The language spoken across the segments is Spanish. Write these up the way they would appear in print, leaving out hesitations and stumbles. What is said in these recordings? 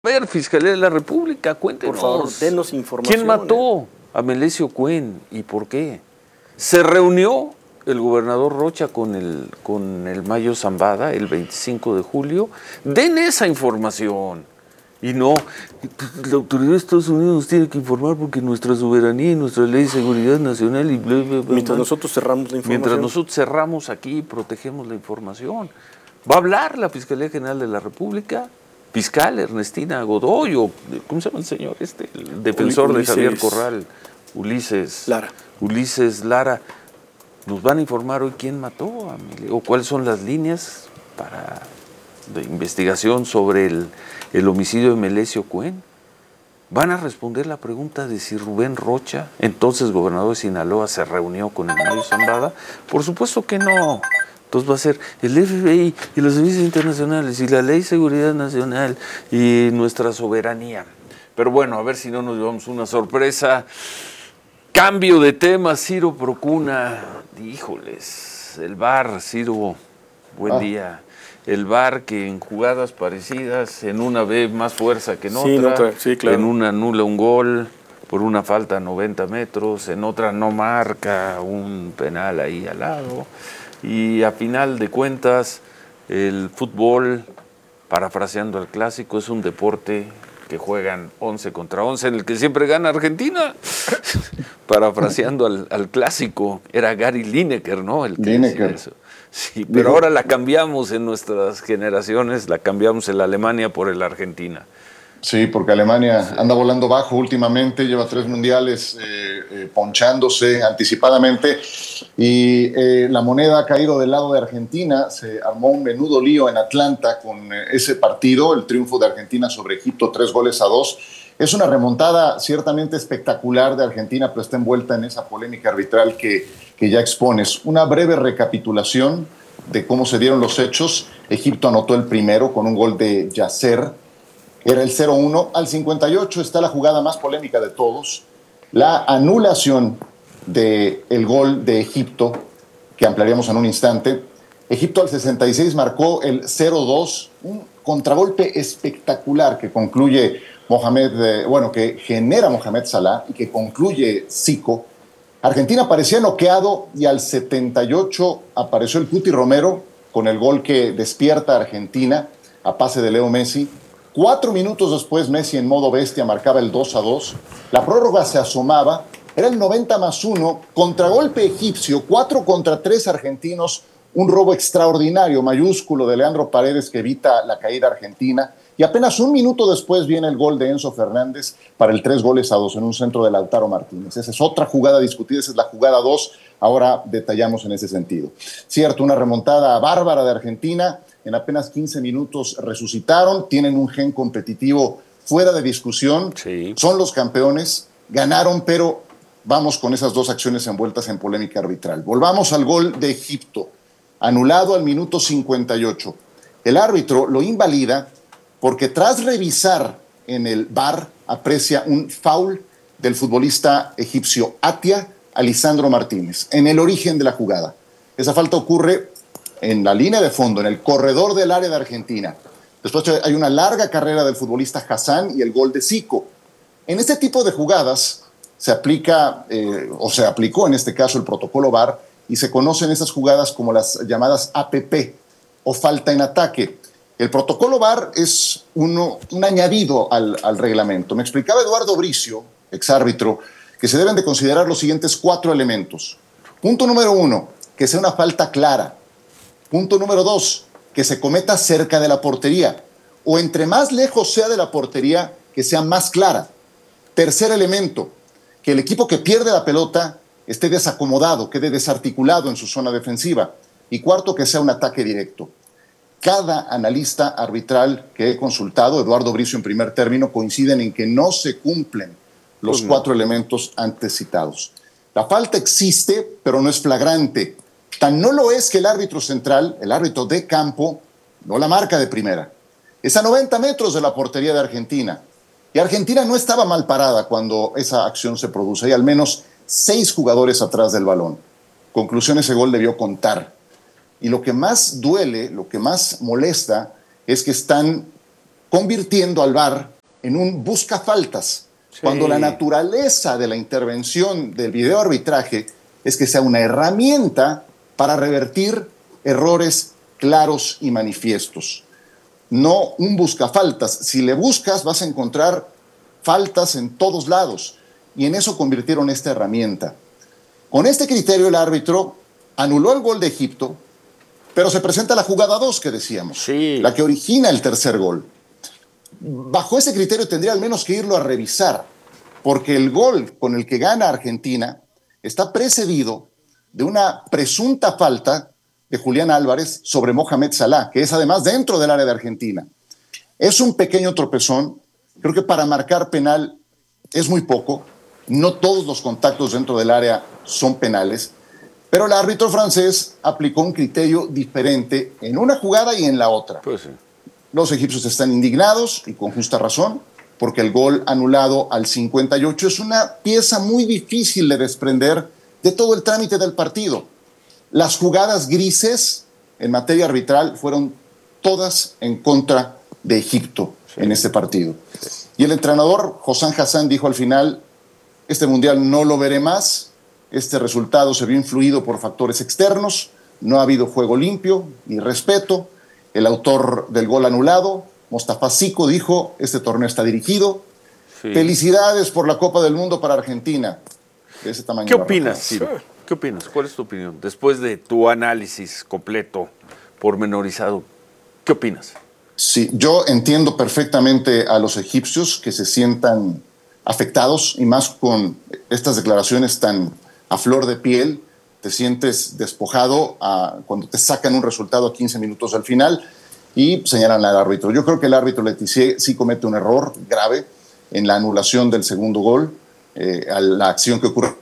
A ver, Fiscalía de la República, cuéntenos. Por favor, denos información. ¿Quién mató a Melesio Cuen y por qué? ¿Se reunió el gobernador Rocha con el Mayo Zambada el 25 de julio? Den esa información. Y no, la autoridad de Estados Unidos nos tiene que informar porque nuestra soberanía y nuestra ley de seguridad nacional y bla, bla, bla. Mientras nosotros cerramos la información. Mientras nosotros cerramos aquí y protegemos la información. ¿Va a hablar la Fiscalía General de la República? Fiscal Ernestina Godoy, o ¿cómo se llama el señor el defensor de Javier Corral? Ulises Lara. ¿Nos van a informar hoy quién mató a Melesio? ¿O cuáles son las líneas de investigación sobre el homicidio de Melesio Cuen? ¿Van a responder la pregunta de si Rubén Rocha, entonces gobernador de Sinaloa, se reunió con el Mayo Zambada? Por supuesto que no. Entonces va a ser el FBI y los servicios internacionales y la Ley de Seguridad Nacional y nuestra soberanía. Pero bueno, a ver si no nos llevamos una sorpresa. Cambio de tema, Ciro Procuna. Híjoles, el VAR, Ciro, buen día. El VAR que en jugadas parecidas, en una ve más fuerza que en otra, sí, claro. En una anula un gol por una falta a 90 metros, en otra no marca un penal ahí al lado. Y a final de cuentas, el fútbol, parafraseando al clásico, es un deporte que juegan 11 contra 11, en el que siempre gana Argentina. Parafraseando al clásico, era Gary Lineker, ¿no? El que decía eso. Sí, pero ahora la cambiamos en nuestras generaciones, la cambiamos en la Alemania por el Argentina. Sí, porque Alemania anda volando bajo últimamente, lleva 3 mundiales ponchándose anticipadamente y la moneda ha caído del lado de Argentina. Se armó un menudo lío en Atlanta con ese partido, el triunfo de Argentina sobre Egipto, 3-2. Es una remontada ciertamente espectacular de Argentina, pero está envuelta en esa polémica arbitral que ya expones. Una breve recapitulación de cómo se dieron los hechos. Egipto anotó el primero con un gol de Yasser. Era el 0-1. Al 58 está la jugada más polémica de todos, la anulación del gol de Egipto, que ampliaríamos en un instante. Egipto al 66 marcó el 0-2, un contragolpe espectacular que concluye que genera Mohamed Salah y que concluye Zico. Argentina parecía noqueado y al 78 apareció el Cuti Romero con el gol que despierta a Argentina a pase de Leo Messi. 4 minutos después, Messi en modo bestia marcaba el 2-2. La prórroga se asomaba. Era el 90+1. Contragolpe egipcio, 4 contra 3 argentinos. Un robo extraordinario, mayúsculo, de Leandro Paredes que evita la caída argentina. Y apenas 1 minuto después viene el gol de Enzo Fernández para el 3-2 en un centro de Lautaro Martínez. Esa es otra jugada discutida, esa es la jugada 2. Ahora detallamos en ese sentido. Cierto, una remontada bárbara de Argentina. En apenas 15 minutos resucitaron, tienen un gen competitivo fuera de discusión, sí. Son los campeones, ganaron, pero vamos con esas 2 acciones envueltas en polémica arbitral. Volvamos al gol de Egipto, anulado al minuto 58. El árbitro lo invalida porque tras revisar en el VAR aprecia un foul del futbolista egipcio Atia a Lisandro Martínez, en el origen de la jugada. Esa falta ocurre en la línea de fondo, en el corredor del área de Argentina. Después hay una larga carrera del futbolista Hassan y el gol de Zico. En este tipo de jugadas se aplica, se aplicó en este caso el protocolo VAR y se conocen esas jugadas como las llamadas APP o falta en ataque. El protocolo VAR es un añadido al reglamento. Me explicaba Eduardo Bricio, exárbitro, que se deben de considerar los siguientes 4 elementos. Punto número 1, que sea una falta clara. Punto número 2, que se cometa cerca de la portería, o entre más lejos sea de la portería, que sea más clara. Tercer elemento, que el equipo que pierde la pelota esté desacomodado, quede desarticulado en su zona defensiva. Y cuarto, que sea un ataque directo. Cada analista arbitral que he consultado, Eduardo Bricio en primer término, coinciden en que no se cumplen los 4 elementos antes citados. La falta existe, pero no es flagrante. Tan no lo es que el árbitro central, el árbitro de campo, no la marca de primera. Es a 90 metros de la portería de Argentina. Y Argentina no estaba mal parada cuando esa acción se produce. Hay al menos 6 jugadores atrás del balón. Conclusión, ese gol debió contar. Y lo que más duele, lo que más molesta, es que están convirtiendo al VAR en un buscafaltas, cuando la naturaleza de la intervención del videoarbitraje es que sea una herramienta para revertir errores claros y manifiestos. No un buscafaltas. Si le buscas, vas a encontrar faltas en todos lados. Y en eso convirtieron esta herramienta. Con este criterio, el árbitro anuló el gol de Egipto, pero se presenta la jugada 2 que decíamos, la que origina el tercer gol. Bajo ese criterio tendría al menos que irlo a revisar, porque el gol con el que gana Argentina está precedido de una presunta falta de Julián Álvarez sobre Mohamed Salah, que es además dentro del área de Argentina. Es un pequeño tropezón, creo que para marcar penal es muy poco, no todos los contactos dentro del área son penales, pero el árbitro francés aplicó un criterio diferente en una jugada y en la otra. Pues sí. Los egipcios están indignados, y con justa razón, porque el gol anulado al 58 es una pieza muy difícil de desprender de todo el trámite del partido. Las jugadas grises en materia arbitral fueron todas en contra de Egipto en este partido. Y el entrenador, Hossam Hassan, dijo al final: este mundial no lo veré más, este resultado se vio influido por factores externos, no ha habido juego limpio ni respeto. El autor del gol anulado, Mostafa Siko, dijo: este torneo está dirigido. Felicidades por la Copa del Mundo para Argentina. De ese tamaño. ¿Qué opinas, Ciro? ¿Qué opinas? ¿Cuál es tu opinión? Después de tu análisis completo, pormenorizado, ¿qué opinas? Sí, yo entiendo perfectamente a los egipcios que se sientan afectados, y más con estas declaraciones tan a flor de piel. Te sientes despojado cuando te sacan un resultado a 15 minutos al final y señalan al árbitro. Yo creo que el árbitro Letizia sí comete un error grave en la anulación del segundo gol, a la acción que ocurre.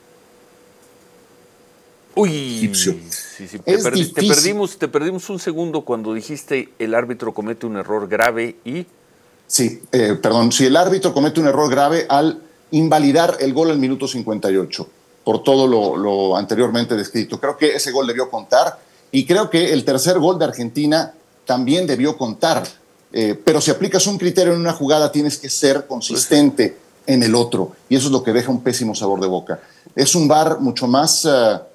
Uy, egipcio. Sí, te perdimos un segundo cuando dijiste el árbitro comete un error grave y... Sí, perdón, si el árbitro comete un error grave al invalidar el gol al minuto 58, por todo lo anteriormente descrito. Creo que ese gol debió contar, y creo que el tercer gol de Argentina también debió contar. Pero si aplicas un criterio en una jugada, tienes que ser consistente en el otro, y eso es lo que deja un pésimo sabor de boca. Es un VAR mucho más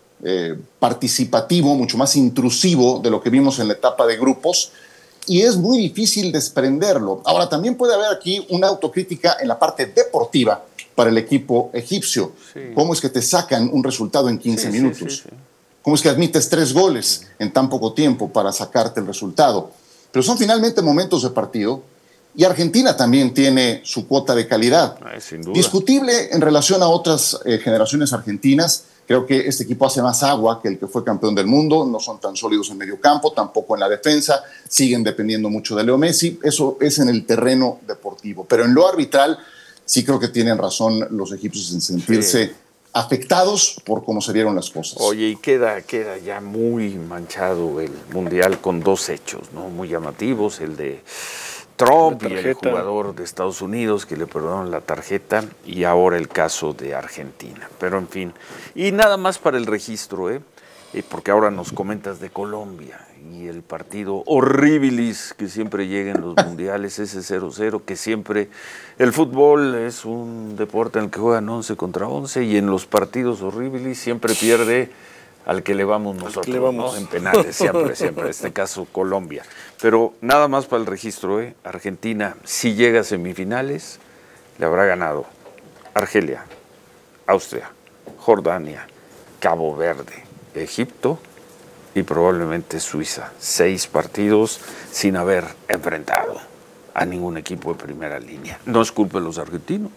participativo, mucho más intrusivo de lo que vimos en la etapa de grupos, y es muy difícil desprenderlo. Ahora, también puede haber aquí una autocrítica en la parte deportiva para el equipo egipcio. ¿Cómo es que te sacan un resultado en 15 minutos? ¿Cómo es que admites 3 goles en tan poco tiempo para sacarte el resultado? Pero son finalmente momentos de partido, y Argentina también tiene su cuota de calidad. Sin duda. Discutible en relación a otras generaciones argentinas. Creo que este equipo hace más agua que el que fue campeón del mundo. No son tan sólidos en medio campo, tampoco en la defensa. Siguen dependiendo mucho de Leo Messi. Eso es en el terreno deportivo. Pero en lo arbitral sí creo que tienen razón los egipcios en sentirse afectados por cómo se dieron las cosas. Oye, y queda ya muy manchado el Mundial con 2 hechos, ¿no? Muy llamativos: el de Trump y el jugador de Estados Unidos que le perdonaron la tarjeta, y ahora el caso de Argentina. Pero en fin, y nada más para el registro, porque ahora nos comentas de Colombia y el partido horribilis que siempre llega en los mundiales, ese 0-0, que siempre el fútbol es un deporte en el que juegan 11 contra 11, y en los partidos horribilis siempre pierde al que le vamos nosotros, ¿no? En penales, siempre, en este caso Colombia. Pero nada más para el registro, Argentina, si llega a semifinales, le habrá ganado Argelia, Austria, Jordania, Cabo Verde, Egipto y probablemente Suiza. 6 partidos sin haber enfrentado a ningún equipo de primera línea. No es culpa de los argentinos,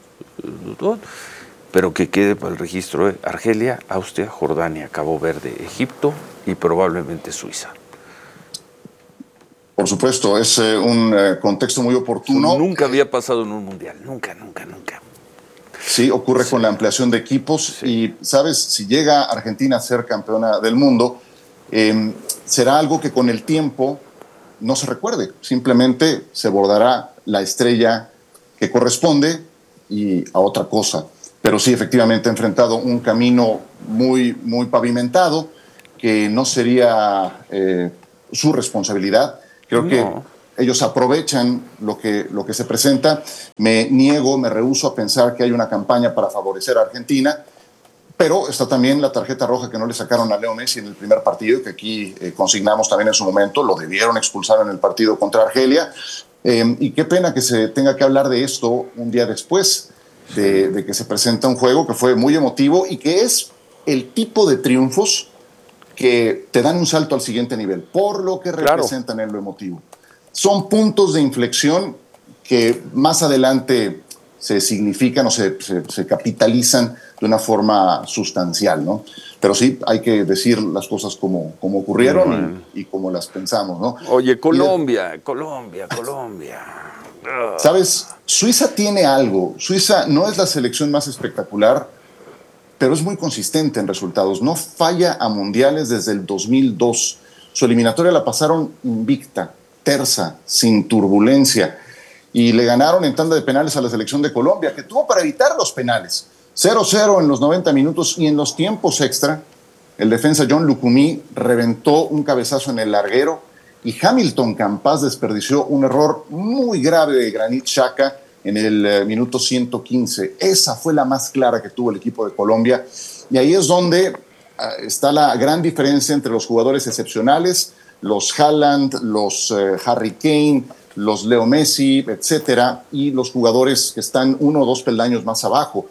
pero que quede para el registro: Argelia, Austria, Jordania, Cabo Verde, Egipto y probablemente Suiza. Por supuesto, es un contexto muy oportuno. Nunca había pasado en un mundial, nunca. Sí, ocurre con la ampliación de equipos, y, ¿sabes? Si llega Argentina a ser campeona del mundo, será algo que con el tiempo no se recuerde. Simplemente se bordará la estrella que corresponde y a otra cosa. Pero sí, efectivamente, ha enfrentado un camino muy, muy pavimentado, que no sería su responsabilidad. Creo que ellos aprovechan lo que se presenta. Me rehúso a pensar que hay una campaña para favorecer a Argentina, pero está también la tarjeta roja que no le sacaron a Leo Messi en el primer partido, que aquí consignamos también en su momento, lo debieron expulsar en el partido contra Argelia, y qué pena que se tenga que hablar de esto un día después de que se presenta un juego que fue muy emotivo y que es el tipo de triunfos que te dan un salto al siguiente nivel, por lo que representan en lo emotivo. Son puntos de inflexión que más adelante se significan o se capitalizan de una forma sustancial, ¿no? Pero sí, hay que decir las cosas como ocurrieron y como las pensamos, ¿no? Oye, Colombia. ¿Sabes? Suiza tiene algo. Suiza no es la selección más espectacular, pero es muy consistente en resultados. No falla a mundiales desde el 2002. Su eliminatoria la pasaron invicta, tersa, sin turbulencia. Y le ganaron en tanda de penales a la selección de Colombia, que tuvo para evitar los penales. 0-0 en los 90 minutos y en los tiempos extra, el defensa John Lucumí reventó un cabezazo en el larguero y Hamilton Campas desperdició un error muy grave de Granit Xhaka en el minuto 115. Esa fue la más clara que tuvo el equipo de Colombia. Y ahí es donde está la gran diferencia entre los jugadores excepcionales, los Haaland, los Harry Kane, los Leo Messi, etcétera, y los jugadores que están 1 o 2 peldaños más abajo.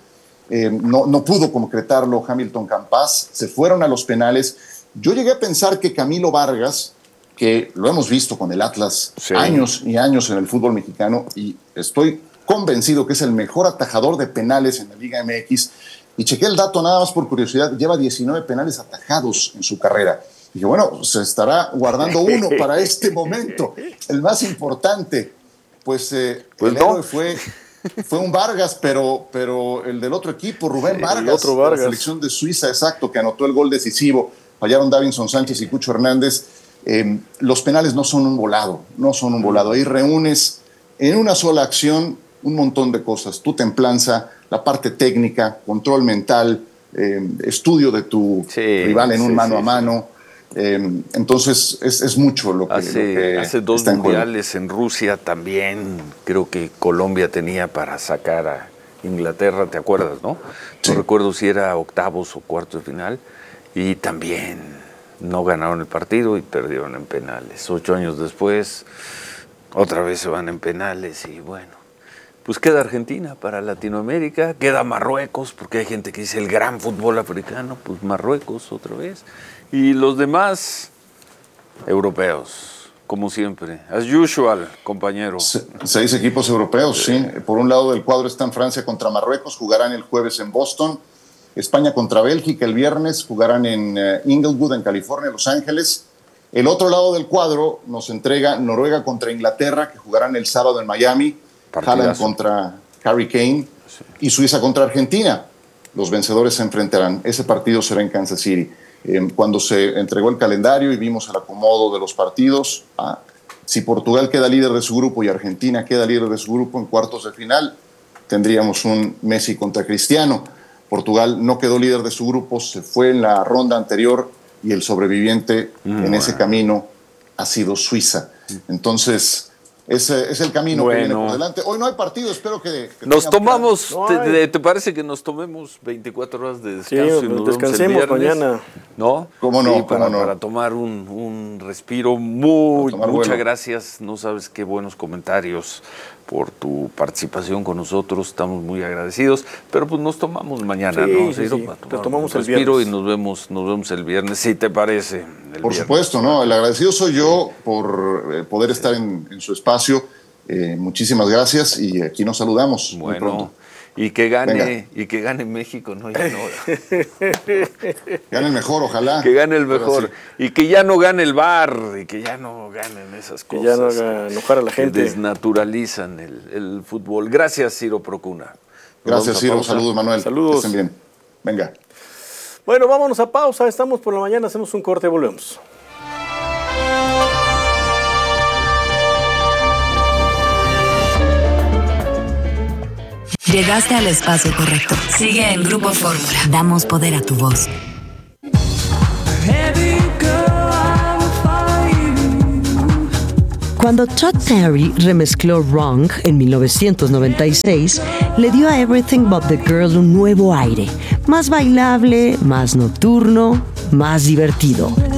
No pudo concretarlo Hamilton Campas, se fueron a los penales. Yo llegué a pensar que Camilo Vargas, que lo hemos visto con el Atlas años y años en el fútbol mexicano, y estoy convencido que es el mejor atajador de penales en la Liga MX, y chequé el dato nada más por curiosidad, lleva 19 penales atajados en su carrera. Y dije, bueno, se estará guardando uno para este momento, el más importante. Pues el héroe fue un Vargas, pero el del otro equipo, Rubén Vargas, la selección de Suiza, exacto, que anotó el gol decisivo. Fallaron Davinson Sánchez y Cucho Hernández. Los penales no son un volado. Ahí reúnes en una sola acción un montón de cosas. Tu templanza, la parte técnica, control mental, estudio de tu rival en un mano a mano. Entonces es mucho lo que hace 2 mundiales en Rusia también creo que Colombia tenía para sacar a Inglaterra, ¿te acuerdas, no? No recuerdo si era octavos o cuartos de final, y también no ganaron el partido y perdieron en penales. 8 años después otra vez se van en penales y bueno, pues queda Argentina para Latinoamérica, queda Marruecos, porque hay gente que dice el gran fútbol africano, pues Marruecos otra vez. Y los demás, europeos, como siempre. As usual, compañero. 6 equipos europeos, sí. Por un lado del cuadro están Francia contra Marruecos, jugarán el jueves en Boston. España contra Bélgica el viernes, jugarán en Inglewood, en California, Los Ángeles. El otro lado del cuadro nos entrega Noruega contra Inglaterra, que jugarán el sábado en Miami. Haaland contra Harry Kane. Y Suiza contra Argentina. Los vencedores se enfrentarán. Ese partido será en Kansas City. Cuando se entregó el calendario y vimos el acomodo de los partidos, si Portugal queda líder de su grupo y Argentina queda líder de su grupo en cuartos de final, tendríamos un Messi contra Cristiano. Portugal no quedó líder de su grupo, se fue en la ronda anterior y el sobreviviente en ese camino ha sido Suiza. Entonces, ese es el camino que viene por delante. Hoy no hay partido, espero que nos tomamos, ¿te parece que nos tomemos 24 horas de descanso? Sí, y nos descansemos mañana. ¿No? ¿Cómo no? Sí, para tomar un respiro. Muchas gracias. No sabes qué buenos comentarios por tu participación con nosotros. Estamos muy agradecidos. Pero pues nos tomamos mañana, ¿no? Sí. Te tomamos el respiro y nos vemos el viernes, si te parece. Por supuesto, ¿no? El agradecido soy yo por poder estar en su espacio. Muchísimas gracias y aquí nos saludamos muy pronto. Y que gane México, ¿no? Ya no. Gane el mejor, ojalá. Que gane el mejor. Sí. Y que ya no gane el VAR, y que ya no ganen esas cosas. Que ya no haga enojar a la gente. Que desnaturalizan el fútbol. Gracias, Ciro Procuna. Gracias, Ciro. Saludos, Manuel. Saludos. Que estén bien. Venga. Bueno, vámonos a pausa. Estamos por la mañana, hacemos un corte y volvemos. Llegaste al espacio correcto. Sigue en Grupo Fórmula. Damos poder a tu voz. Cuando Todd Terry remezcló Wrong en 1996, le dio a Everything But the Girl un nuevo aire, más bailable, más nocturno, más divertido.